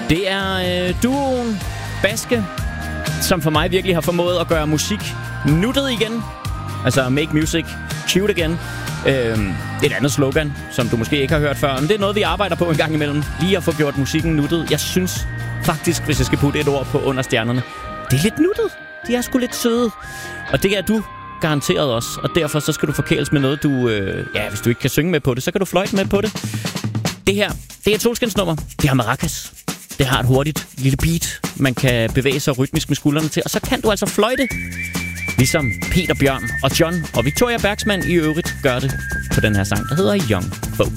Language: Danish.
Det er duoen Baske, som for mig virkelig har formået at gøre musik nuttet igen. Altså make music cute igen. Et andet slogan, som du måske ikke har hørt før, men det er noget, vi arbejder på en gang imellem. Lige at få gjort musikken nuttet. Jeg synes faktisk, hvis jeg skal putte et ord på under stjernerne, det er lidt nuttet. De er sgu lidt søde. Og det er du garanteret også. Og derfor så skal du forkæles med noget, du... hvis du ikke kan synge med på det, så kan du fløjte med på det. Det her, det er et solskinsnummer. Det har maracas. Det har et hurtigt lille beat, man kan bevæge sig rytmisk med skuldrene til. Og så kan du altså fløjte, ligesom Peter Bjørn og John og Victoria Bergsman i øvrigt gør det på den her sang, der hedder Young Folk.